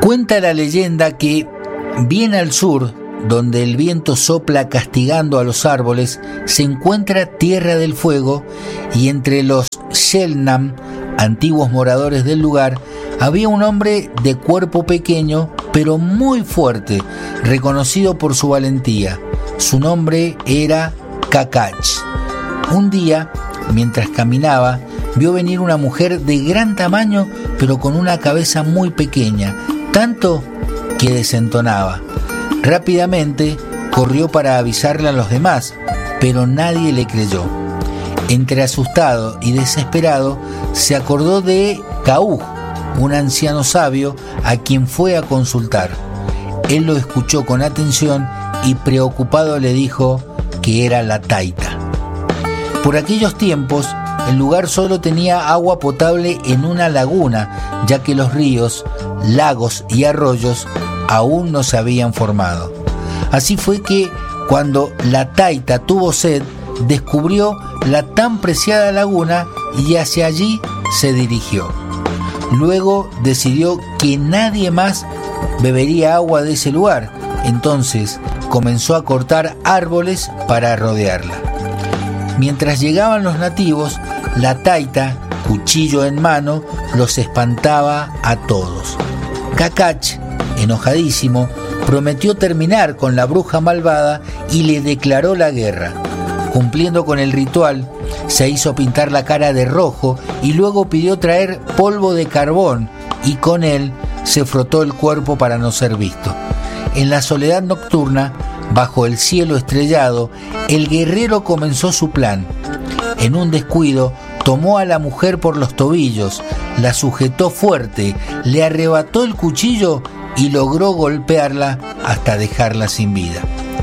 Cuenta la leyenda que bien al sur, donde el viento sopla castigando a los árboles, se encuentra Tierra del Fuego, y entre los Selknam, antiguos moradores del lugar, había un hombre de cuerpo pequeño pero muy fuerte, reconocido por su valentía. Su nombre era Kakach. Un día, mientras caminaba, vio venir una mujer de gran tamaño pero con una cabeza muy pequeña, tanto que desentonaba. Rápidamente corrió para avisarle a los demás, pero nadie le creyó. Entre asustado y desesperado, se acordó de Kauj, un anciano sabio a quien fue a consultar. Él lo escuchó con atención y preocupado le dijo que era la Taita. Por aquellos tiempos, el lugar solo tenía agua potable en una laguna, ya que los ríos, lagos y arroyos aún no se habían formado. Así fue que, cuando la Taita tuvo sed, descubrió la tan preciada laguna y hacia allí se dirigió. Luego decidió que nadie más bebería agua de ese lugar, entonces comenzó a cortar árboles para rodearla. Mientras llegaban los nativos, la Taita, cuchillo en mano, los espantaba a todos. Kakach, enojadísimo, prometió terminar con la bruja malvada y le declaró la guerra. Cumpliendo con el ritual, se hizo pintar la cara de rojo y luego pidió traer polvo de carbón, y con él se frotó el cuerpo para no ser visto. En la soledad nocturna, bajo el cielo estrellado, el guerrero comenzó su plan. En un descuido, tomó a la mujer por los tobillos, la sujetó fuerte, le arrebató el cuchillo y logró golpearla hasta dejarla sin vida.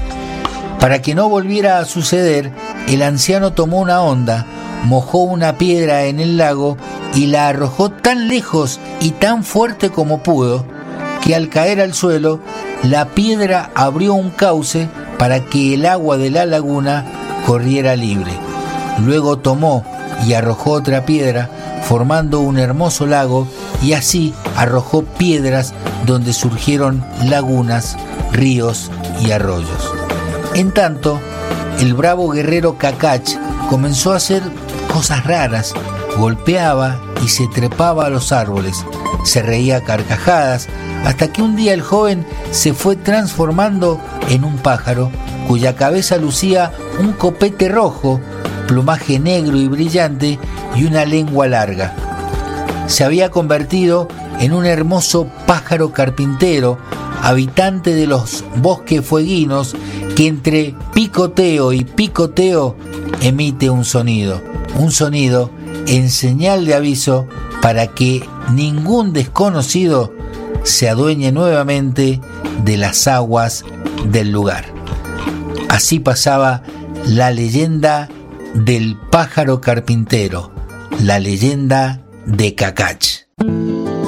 Para que no volviera a suceder, el anciano tomó una honda, mojó una piedra en el lago y la arrojó tan lejos y tan fuerte como pudo, que al caer al suelo, la piedra abrió un cauce para que el agua de la laguna corriera libre. Luego tomó y arrojó otra piedra, formando un hermoso lago, y así arrojó piedras donde surgieron lagunas, ríos y arroyos. En tanto, el bravo guerrero Kakach comenzó a hacer cosas raras, golpeaba y se trepaba a los árboles, se reía a carcajadas, hasta que un día el joven se fue transformando en un pájaro cuya cabeza lucía un copete rojo, plumaje negro y brillante y una lengua larga. Se había convertido en un hermoso pájaro carpintero, habitante de los bosques fueguinos, que entre picoteo y picoteo emite un sonido en señal de aviso para que ningún desconocido se adueñe nuevamente de las aguas del lugar. Así pasaba la leyenda del pájaro carpintero, la leyenda de Kakach.